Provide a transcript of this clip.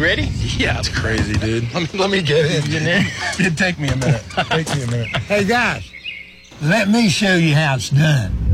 You ready? Yeah. It's crazy, dude. Let me get in. It'd take me a minute. Hey, guys, let me show you how it's done.